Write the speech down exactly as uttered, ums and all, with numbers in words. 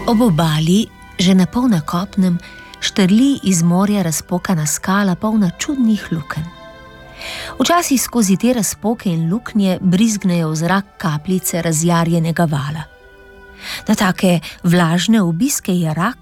Ob obali, že napol na kopnem, štrli iz morja razpokana skala, polna čudnih lukenj. Včasih skozi te razpoke in luknje brizgnejo v zrak kapljice razjarjenega vala. Na take vlažne obiske je rak